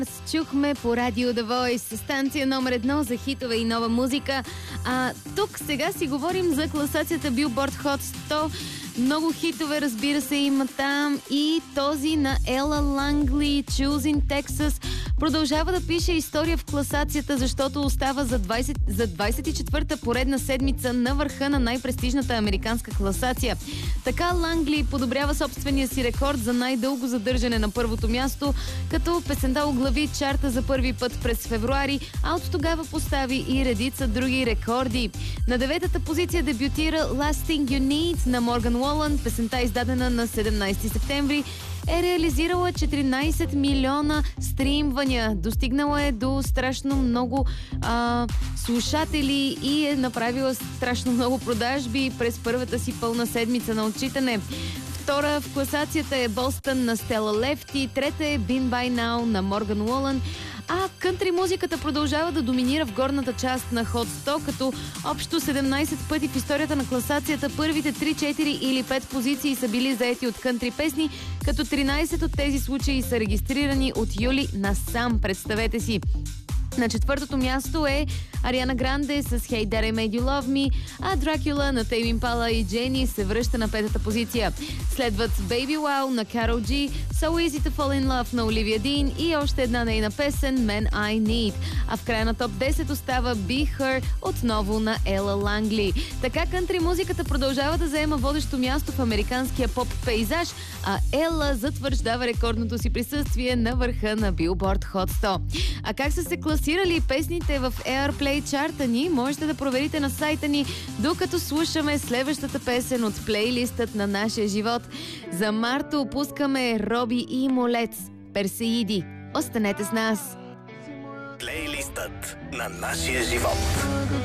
Чухме по радио The Voice, станция номер 1 за хитове и нова музика. Тук сега си говорим за класацията Billboard Hot 100. Много хитове, разбира се, има там и този на Ела Лангли, Choosing Texas, продължава да пише история в класацията, защото остава за 24-та поредна седмица на върха на най-престижната американска класация. Така Лангли подобрява собствения си рекорд за най-дълго задържане на първото място, като песента оглави чарта за първи път през февруари, а от тогава постави и редица други рекорди. На 9-та позиция дебютира Last Thing You Need на Морган Уолън. Песента, издадена на 17 септември, е реализирала 14 милиона стримвания. Достигнала е до страшно много слушатели и е направила страшно много продажби през първата си пълна седмица на отчитане. Втора в класацията е Бостън на Стела Лефти, трета е Been By Now на Морган Уолън, а кънтри музиката продължава да доминира в горната част на Hot 100, като общо 17 пъти в историята на класацията първите 3, 4 или 5 позиции са били заети от кънтри песни, като 13 от тези случаи са регистрирани от юли насам, представете си. На четвъртото място е Ариана Гранде с Hey Daddy Made You Love Me, а Дракула на Тейм Импала и Джени се връща на петата позиция. Следват Baby Wow на Карол G, So Easy to Fall in Love на Оливия Дин и още една нейна песен Man I Need. А в края на топ 10 остава Be Her отново на Ела Лангли. Така кънтри музиката продължава да заема водещо място в американския поп пейзаж, а Ела затвърждава рекордното си присъствие на върха на Billboard Hot 100. А как са се класирали песните в Airplay чарта ни, можете да проверите на сайта ни, докато слушаме следващата песен от плейлистът на нашия живот. За Марто опускаме Роби и Молец, Персеиди. Останете с нас! Плейлистът на нашия живот.